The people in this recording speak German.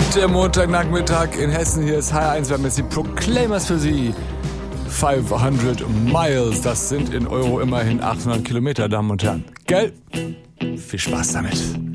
Der Montagnachmittag in Hessen. Hier ist HR1, wir haben jetzt die Proclaimers für Sie. 500 Miles, das sind in Euro immerhin 800 Kilometer, Damen und Herren. Gell? Viel Spaß damit.